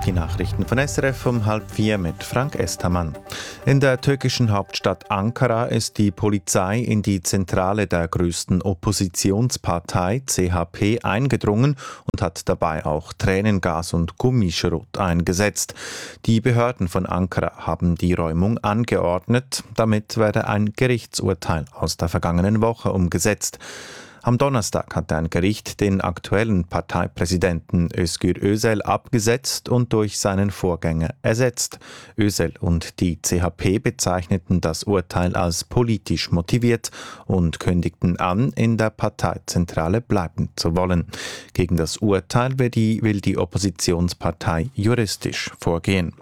Die Nachrichten von SRF um 3:30 mit Frank Estermann. In der türkischen Hauptstadt Ankara ist die Polizei in die Zentrale der größten Oppositionspartei CHP eingedrungen und hat dabei auch Tränengas und Gummischrot eingesetzt. Die Behörden von Ankara haben die Räumung angeordnet. Damit werde ein Gerichtsurteil aus der vergangenen Woche umgesetzt. Am Donnerstag hat ein Gericht den aktuellen Parteipräsidenten Özgür Özel abgesetzt und durch seinen Vorgänger ersetzt. Özel und die CHP bezeichneten das Urteil als politisch motiviert und kündigten an, in der Parteizentrale bleiben zu wollen. Gegen das Urteil will die Oppositionspartei juristisch vorgehen.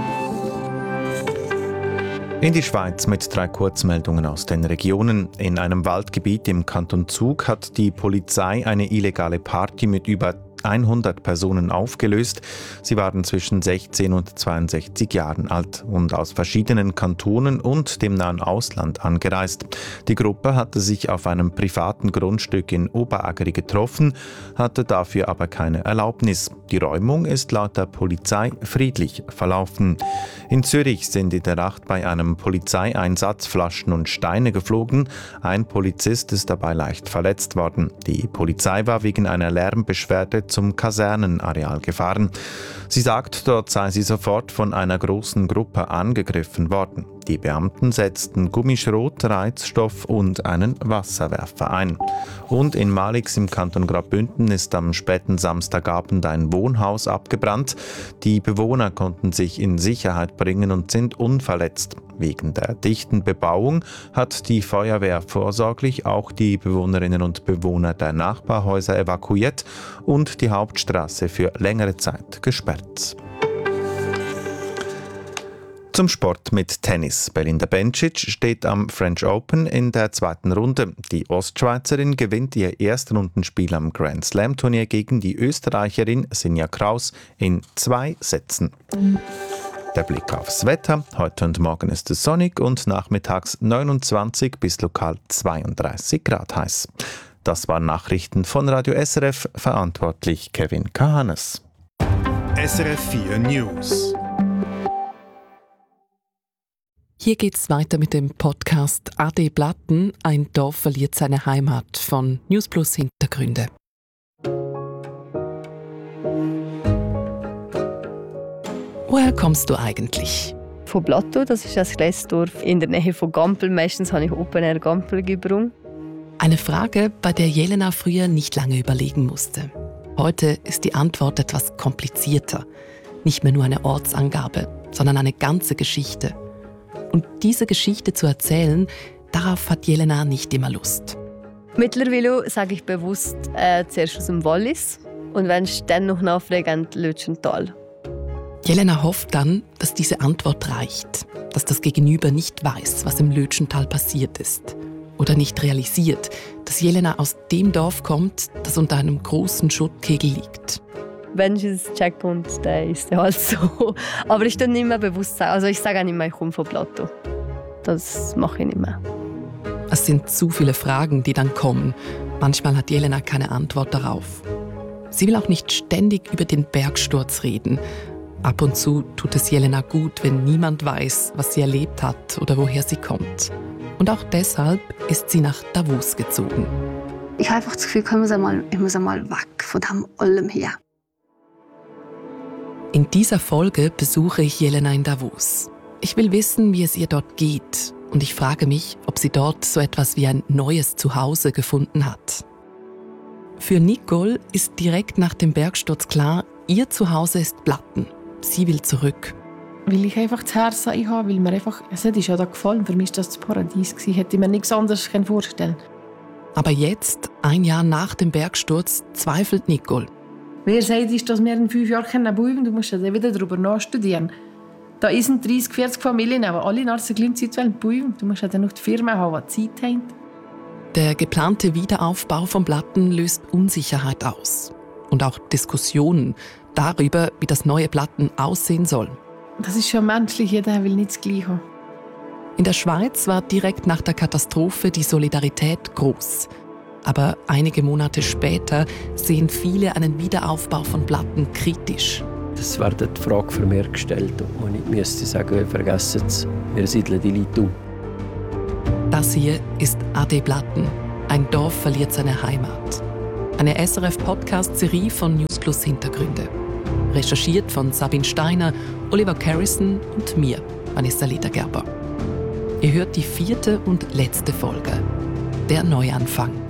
In die Schweiz mit 3 Kurzmeldungen aus den Regionen. In einem Waldgebiet im Kanton Zug hat die Polizei eine illegale Party mit über 100 Personen aufgelöst. Sie waren zwischen 16 und 62 Jahren alt und aus verschiedenen Kantonen und dem nahen Ausland angereist. Die Gruppe hatte sich auf einem privaten Grundstück in Oberageri getroffen, hatte dafür aber keine Erlaubnis. Die Räumung ist laut der Polizei friedlich verlaufen. In Zürich sind in der Nacht bei einem Polizeieinsatz Flaschen und Steine geflogen. Ein Polizist ist dabei leicht verletzt worden. Die Polizei war wegen einer Lärmbeschwerde zum Kasernenareal gefahren. Sie sagt, dort sei sie sofort von einer großen Gruppe angegriffen worden. Die Beamten setzten Gummischrot, Reizstoff und einen Wasserwerfer ein. Und in Malix im Kanton Graubünden ist am späten Samstagabend ein Wohnhaus abgebrannt. Die Bewohner konnten sich in Sicherheit bringen und sind unverletzt. Wegen der dichten Bebauung hat die Feuerwehr vorsorglich auch die Bewohnerinnen und Bewohner der Nachbarhäuser evakuiert und die Hauptstraße für längere Zeit gesperrt. Zum Sport mit Tennis. Belinda Bencic steht am French Open in der 2. Runde. Die Ostschweizerin gewinnt ihr Erstrundenspiel am Grand Slam Turnier gegen die Österreicherin Sinja Kraus in 2 Sätzen. Der Blick aufs Wetter. Heute und morgen ist es sonnig und nachmittags 29 bis lokal 32 Grad heiß. Das waren Nachrichten von Radio SRF, verantwortlich Kevin Kahanes. SRF 4 News. Hier geht's weiter mit dem Podcast AD Blatten, ein Dorf verliert seine Heimat von Newsplus Hintergründe. Woher kommst du eigentlich? Von Blato, das ist ein kleines Dorf in der Nähe von Gampel. Meistens habe ich Open Air Gampel gebrungen. Eine Frage, bei der Jelena früher nicht lange überlegen musste. Heute ist die Antwort etwas komplizierter. Nicht mehr nur eine Ortsangabe, sondern eine ganze Geschichte. Und diese Geschichte zu erzählen, darauf hat Jelena nicht immer Lust. Mittlerweile sage ich bewusst zuerst aus dem Wallis und wenn ich dann noch nachfrage, Lütschental. Jelena hofft dann, dass diese Antwort reicht, dass das Gegenüber nicht weiß, was im Lötschental passiert ist. Oder nicht realisiert, dass Jelena aus dem Dorf kommt, das unter einem großen Schuttkegel liegt. Wenn ich es checke und dann ist es halt so. Aber ich tue nicht mehr bewusst sagen. Also ich sage auch nicht mehr, ich komme von Plateau. Das mache ich nicht mehr. Es sind zu viele Fragen, die dann kommen. Manchmal hat Jelena keine Antwort darauf. Sie will auch nicht ständig über den Bergsturz reden. Ab und zu tut es Jelena gut, wenn niemand weiß, was sie erlebt hat oder woher sie kommt. Und auch deshalb ist sie nach Davos gezogen. Ich habe einfach das Gefühl, ich muss einmal weg von dem allem her. In dieser Folge besuche ich Jelena in Davos. Ich will wissen, wie es ihr dort geht. Und ich frage mich, ob sie dort so etwas wie ein neues Zuhause gefunden hat. Für Nicole ist direkt nach dem Bergsturz klar, ihr Zuhause ist Blatten. Sie will zurück. Weil ich einfach das Herz habe, weil mir einfach, es ist ja da gefallen. Für mich war das das Paradies. Hätte ich mir nichts anderes vorstellen können. Aber jetzt, ein Jahr nach dem Bergsturz, zweifelt Nicole. Wer sagt, ist, dass wir in 5 Jahren bleiben können? Du musst ja wieder darüber nachstudieren. Da sind 30, 40 Familien, aber alle in der gleichen Zeit bleiben. Du musst ja dann noch die Firma haben, die Zeit haben. Der geplante Wiederaufbau von Blatten löst Unsicherheit aus. Und auch Diskussionen darüber, wie das neue Blatten aussehen soll. Das ist schon menschlich, jeder will nicht das Gleiche haben. In der Schweiz war direkt nach der Katastrophe die Solidarität groß. Aber einige Monate später sehen viele einen Wiederaufbau von Blatten kritisch. es wird die Frage vermehrt gestellt, ob man nicht müsste sagen, vergessen es, wir siedeln die Leute um. Das hier ist Ade Blatten. Ein Dorf verliert seine Heimat. Eine SRF-Podcast-Serie von News Plus Hintergründe. Recherchiert von Sabine Steiner, Oliver Carrison und mir, Vanessa Ledergerber. Ihr hört die 4. und letzte Folge. Der Neuanfang.